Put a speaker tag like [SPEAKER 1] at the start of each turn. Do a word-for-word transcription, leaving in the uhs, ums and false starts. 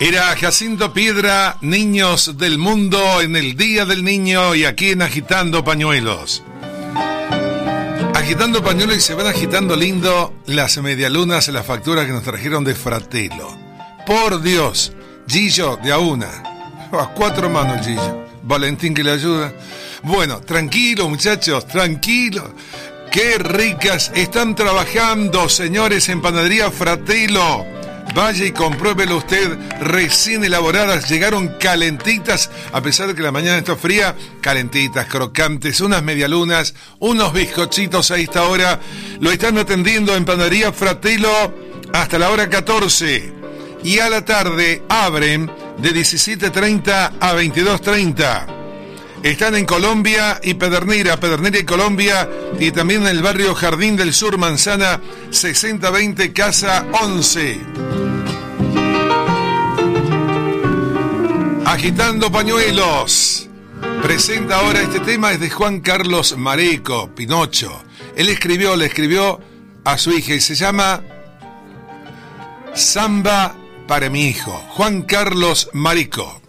[SPEAKER 1] Era Jacinto Piedra, Niños del Mundo, en el Día del Niño y aquí en Agitando Pañuelos. Agitando pañuelos y se van agitando lindo las medialunas, las facturas que nos trajeron de Fratello. Por Dios, Gillo de a una. A cuatro manos Gillo. Valentín que le ayuda. Bueno, tranquilo muchachos, tranquilo. Qué ricas están trabajando, señores, en Panadería Fratello. Vaya y compruébelo usted, recién elaboradas, llegaron calentitas, a pesar de que la mañana está fría, calentitas, crocantes, unas medialunas, unos bizcochitos a esta hora. Lo están atendiendo en Panadería Fratello hasta la hora catorce. Y a la tarde abren de diecisiete treinta a veintidós treinta. Están en Colombia y Pedernera, Pedernera y Colombia, y también en el barrio Jardín del Sur, Manzana sesenta veinte, Casa once. Agitando Pañuelos. Presenta ahora este tema, es de Juan Carlos Mareco, Pinocho. Él escribió, le escribió a su hija y se llama Samba para mi hijo, Juan Carlos Mareco.